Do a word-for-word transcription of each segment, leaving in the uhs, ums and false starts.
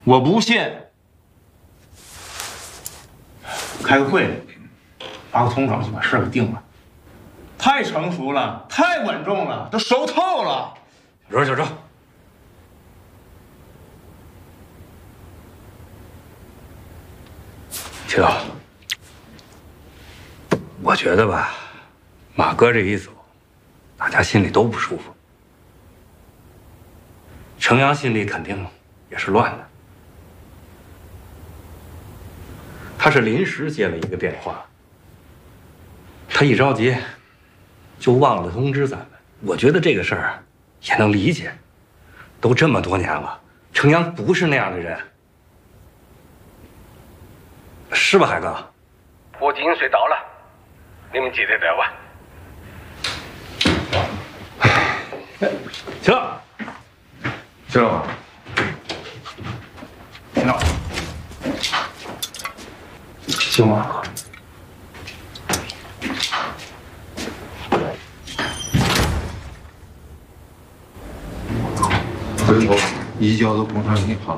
我不信。开个会，把个通稿就把事儿给定了。太成熟了，太稳重了，都熟透了。 小周，小周，青岛，我觉得吧，马哥这一走，大家心里都不舒服。程阳心里肯定也是乱的。他是临时接了一个电话，他一着急就忘了通知咱们。我觉得这个事儿也能理解，都这么多年了，程阳不是那样的人，是吧，海哥？ 我井水倒了，你们记得点吧。 行了， 知道吗？听到。行吗？回头移交到工商银行。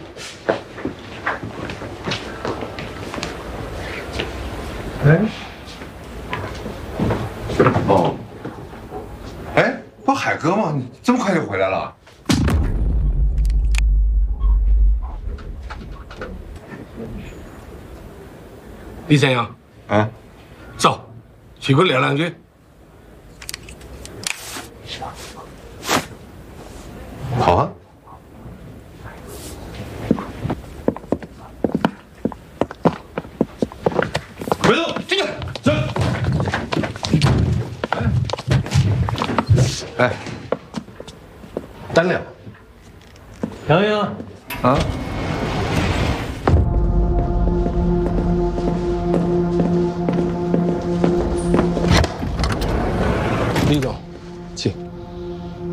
哎，哦，哎，不海哥吗？你这么快就回来了？ 李先生， 啊， 走，去给我聊两句。 好啊。回头进去，走。哎，单聊。 洋洋， 啊。 李总，请。